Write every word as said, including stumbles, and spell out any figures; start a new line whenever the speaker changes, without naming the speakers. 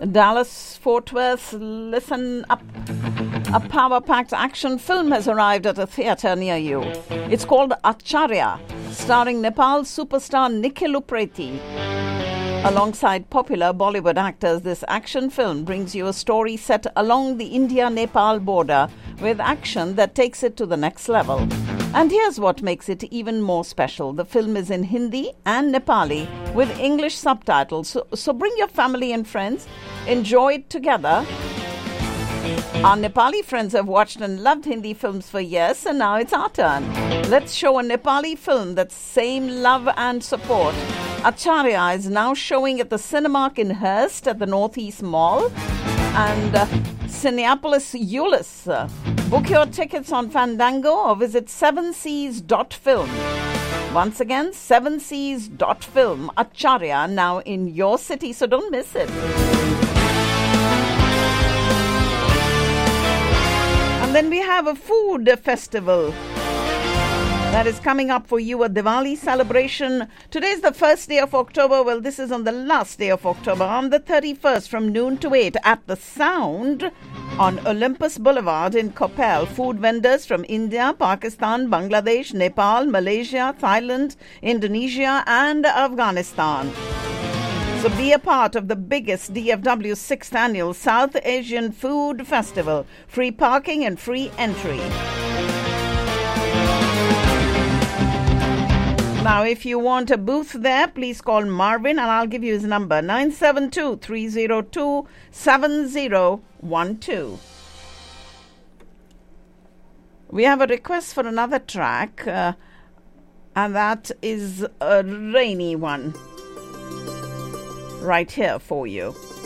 Dallas, Fort Worth, listen up. A power-packed action film has arrived at a theatre near you. It's called Acharya, starring Nepal superstar Nikhil Upreti. Alongside popular Bollywood actors, this action film brings you a story set along the India-Nepal border with action that takes it to the next level. And here's what makes it even more special. The film is in Hindi and Nepali with English subtitles. So, so bring your family and friends. Enjoy it together. Our Nepali friends have watched and loved Hindi films for years, and now it's our turn. Let's show a Nepali film that same love and support. Acharya is now showing at the Cinemark in Hearst at the Northeast Mall and uh, Cineapolis Euless. Uh, book your tickets on Fandango or visit seven seas dot film. Once again, seven seas dot film. Acharya now in your city, so don't miss it. And then we have a food festival that is coming up for you, a Diwali celebration. Today is the first day of October. Well, this is on the last day of October, on the thirty-first, from noon to eight at The Sound on Olympus Boulevard in Koppal. Food vendors from India, Pakistan, Bangladesh, Nepal, Malaysia, Thailand, Indonesia and Afghanistan. So be a part of the biggest D F W sixth Annual South Asian Food Festival. Free parking and free entry. Now, if you want a booth there, please call Marvin and I'll give you his number, nine seven two, three zero two, seven zero one two. We have a request for another track, uh, and that is a rainy one right here for you.